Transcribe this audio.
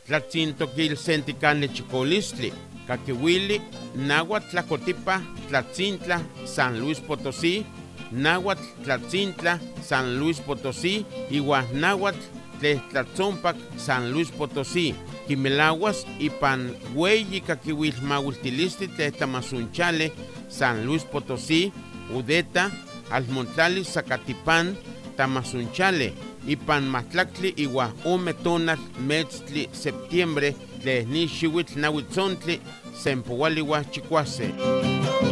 tlatzintoquil senticanle chicolistli, caquihuili, náhuatl tlacotipa, tlatzintla, San Luis Potosí, náhuatl tlatzintla, San Luis Potosí, igual náhuatl tlatzompac, San Luis Potosí, quimelaguas y pan hueyi caquihuil mahuiltilisti tletamasunchale, San Luis Potosí, Udeta, Almontlali, Zacatipán, Tamasunchale, y pan Matlactli, igual Umetonal, Metztli, septiembre, Tlehnixihuitl, Nahuitzontli, Sempohualihuah, Chicuase.